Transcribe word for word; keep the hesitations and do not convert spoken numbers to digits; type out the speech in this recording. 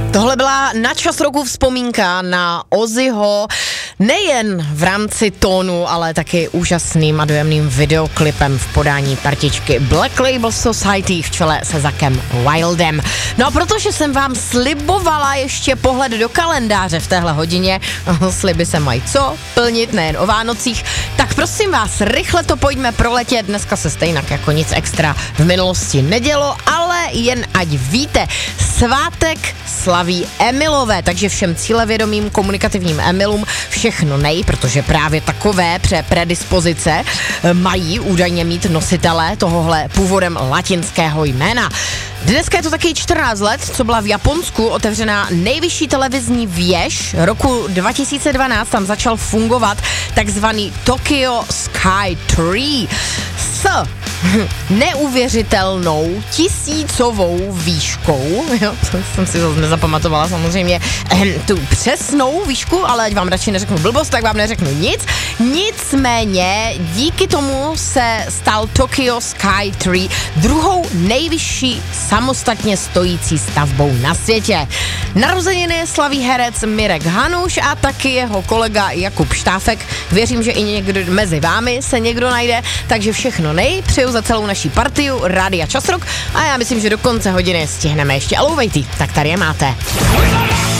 Tohle byla na čas roku vzpomínka na Ozzyho, nejen v rámci tónu, ale taky úžasným a dojemným videoklipem v podání partičky Black Label Society v čele se Zackem Wildem. No a protože jsem vám slibovala ještě pohled do kalendáře v téhle hodině, sliby se mají co plnit, nejen o Vánocích, tak prosím vás, rychle to pojďme proletět, dneska se stejně jako nic extra v minulosti nedělo, ale jen ať víte, svátek slaví Emilové, takže všem cílevědomým komunikativním Emilům všechno nej, protože právě takové pře predispozice mají údajně mít nositelé tohohle původem latinského jména. Dneska je to taky čtrnáct let, co byla v Japonsku otevřená nejvyšší televizní věž. Roku dva tisíce dvanáct tam začal fungovat takzvaný Tokyo Sky Tree s neuvěřitelnou tisícovou výškou. Jo, to jsem si zase nezapamatovala samozřejmě ehm, tu přesnou výšku, ale ať vám radši neřeknu blbost, tak vám neřeknu nic. Nicméně díky tomu se stal Tokyo Sky Tree druhou nejvyšší samostatně stojící stavbou na světě. Narozeniny slaví herec Mirek Hanuš a taky jeho kolega Jakub Štáfek. Věřím, že i někdo mezi vámi se někdo najde, takže všechno nej, přeju za celou naší partiu Rádia Časrok a já myslím, že do konce hodiny stihneme ještě Alouvejty, tak tady je máte.